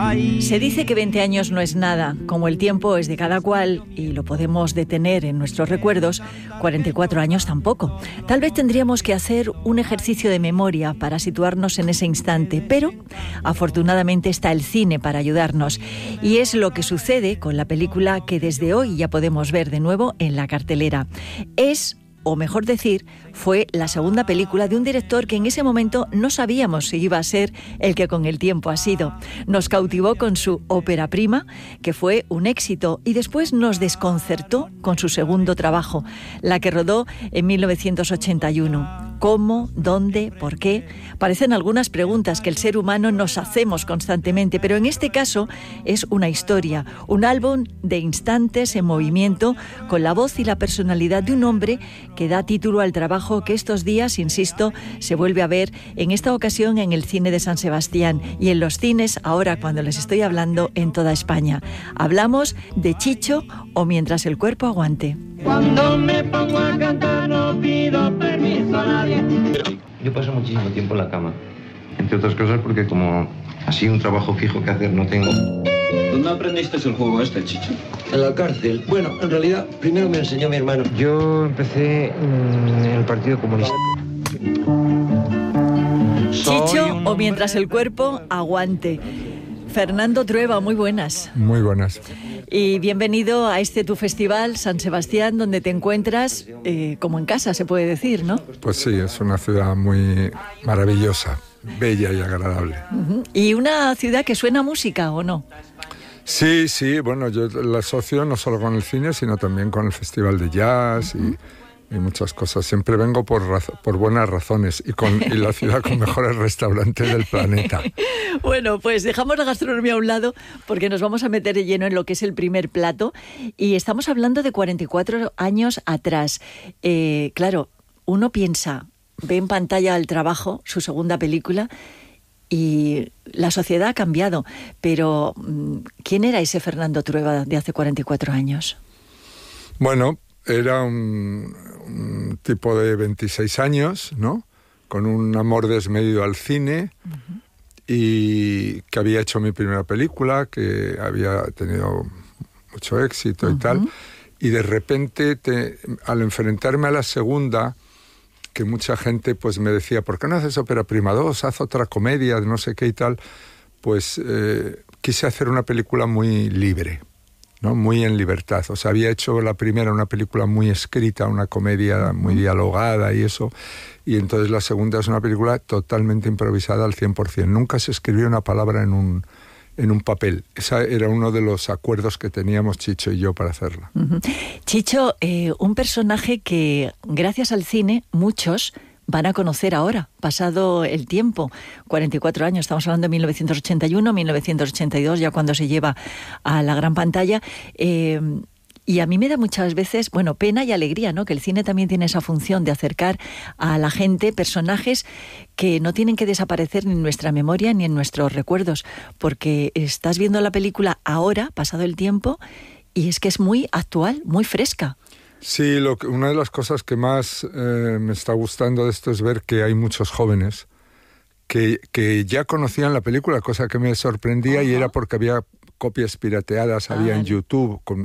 Se dice que 20 años no es nada. Como el tiempo es de cada cual y lo podemos detener en nuestros recuerdos, 44 años tampoco. Tal vez tendríamos que hacer un ejercicio de memoria para situarnos en ese instante, pero afortunadamente está el cine para ayudarnos. Y es lo que sucede con la película que desde hoy ya podemos ver de nuevo en la cartelera. O mejor decir, fue la segunda película de un director que en ese momento no sabíamos si iba a ser el que con el tiempo ha sido. Nos cautivó con su ópera prima, que fue un éxito, y después nos desconcertó con su segundo trabajo, la que rodó en 1981. ¿Cómo? ¿Dónde? ¿Por qué? Parecen algunas preguntas que el ser humano nos hacemos constantemente, pero en este caso es una historia, un álbum de instantes en movimiento con la voz y la personalidad de un hombre que da título al trabajo que estos días, insisto, se vuelve a ver en esta ocasión en el cine de San Sebastián y en los cines ahora cuando les estoy hablando en toda España. Hablamos de Chicho o Mientras el cuerpo aguante. Cuando me pongo a cantar no pido permiso a nadie. Yo paso muchísimo tiempo en la cama, entre otras cosas porque como así un trabajo fijo que hacer no tengo. ¿Dónde aprendiste el juego este, Chicho? En la cárcel. Bueno, en realidad, primero me enseñó mi hermano. Yo empecé en el Partido Comunista. Chicho o Mientras el cuerpo aguante. Fernando Trueba, muy buenas. Muy buenas. Y bienvenido a este tu festival, San Sebastián, donde te encuentras como en casa, se puede decir, ¿no? Pues sí, es una ciudad muy maravillosa, bella y agradable. Uh-huh. ¿Y una ciudad que suena música o no? Sí, bueno, yo la asocio no solo con el cine, sino también con el festival de jazz y muchas cosas. Siempre vengo por buenas razones y la ciudad con mejores restaurantes del planeta. Bueno, pues dejamos la gastronomía a un lado porque nos vamos a meter de lleno en lo que es el primer plato y estamos hablando de 44 años atrás. Claro, uno piensa, ve en pantalla El trabajo, su segunda película, y la sociedad ha cambiado, pero ¿quién era ese Fernando Trueba de hace 44 años? Bueno, era un tipo de 26 años, ¿no? Con un amor desmedido al cine y que había hecho mi primera película, que había tenido mucho éxito y tal. Y de repente, al enfrentarme a la segunda, que mucha gente pues me decía, ¿por qué no haces ópera prima 2? Haz otra comedia, no sé qué y tal. Pues quise hacer una película muy libre, ¿no? Muy en libertad. O sea, había hecho la primera una película muy escrita, una comedia muy dialogada y eso. Y entonces la segunda es una película totalmente improvisada al 100%. Nunca se escribió una palabra en un papel. Ese era uno de los acuerdos que teníamos Chicho y yo para hacerla. Chicho, un personaje que gracias al cine muchos van a conocer ahora, pasado el tiempo, 44 años, estamos hablando de 1981, 1982, ya cuando se lleva a la gran pantalla. Y a mí me da muchas veces, pena y alegría, ¿no? Que el cine también tiene esa función de acercar a la gente personajes que no tienen que desaparecer ni en nuestra memoria ni en nuestros recuerdos, porque estás viendo la película ahora, pasado el tiempo, y es que es muy actual, muy fresca. Sí, una de las cosas que más me está gustando de esto es ver que hay muchos jóvenes que ya conocían la película, cosa que me sorprendía, y era porque había copias pirateadas, había en YouTube,